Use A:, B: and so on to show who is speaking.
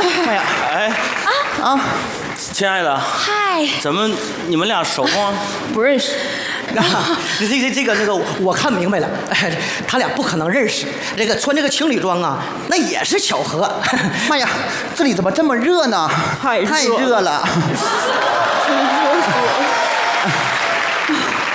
A: 妈呀！
B: 哎
A: 啊，
B: 亲爱的，
C: 嗨，
B: 怎么你们俩熟吗？
C: 不认识。
A: 这个，我看明白了，他俩不可能认识。这个穿这个情侣装啊，那也是巧合。妈呀，这里怎么这么热呢？
C: 太热
A: 热了。
C: 真热死我了。